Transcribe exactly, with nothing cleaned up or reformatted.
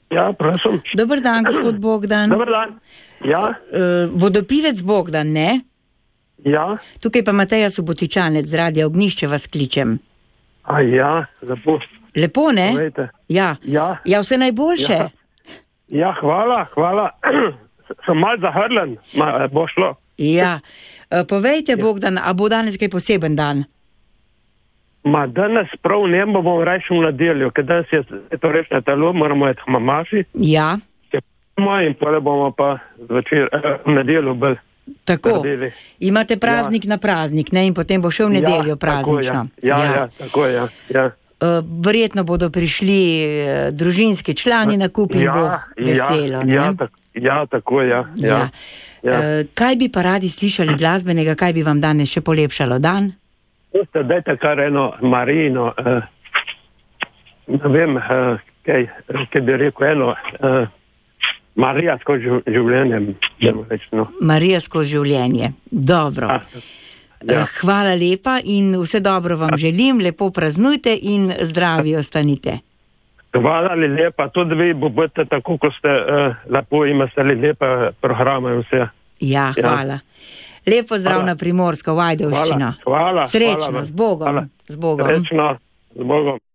Ja, prosim. Dober dan, gospod Bogdan. Dober dan. Ja. Uh, vodopivec Bogdan, ne? Ja. Tukaj pa Mateja Subotičanec z Radia Ognjišče vas kličem. A ja, lepo. Lepo, ne? Povejte. Ja. Ja. Ja, vse najboljše. Ja, ja hvala, hvala. Sem mal zahrlen, ma, bo šlo. Ja. Uh, povejte, Bogdan, a bo danes kaj poseben dan? Ma danes prav ne bomo rajši v nedeljo, ker danes je to reč na telo, moramo iti k mamaši. Ja. In pole bomo pa zvečer, eh, v nedeljo bolj. Tako, Predeli. Imate praznik ja. na praznik, ne? In potem bo še v nedeljo ja, praznično. Tako, ja. Ja, ja. ja, tako je, ja. ja. Uh, verjetno bodo prišli uh, družinski člani na kup in ja, bo veselo, ja, ne? Ja, tak, ja, tako je, ja. ja. ja. ja. Uh, kaj bi pa radi slišali glasbenega, kaj bi vam danes še polepšalo dan? Puste, dajte kar eno Marino, uh, ne vem, uh, kaj, kaj bi rekel, eno uh, Marija skozi življenje. No. Marija skozi življenje, dobro. A, ja. uh, hvala lepa in vse dobro vam želim, lepo praznujte in zdravi ostanite. Hvala lepa, tudi vi boste tako, ko ste uh, lepo imate lepe programe in vse. Ja, hvala. Ja. Lepo zdrav hvala. Na Primorsko, v Ajdovščino. Hvala, hvala. Srečno, hvala. z Bogom. Hvala. Z Bogom. Srečno, z Bogom.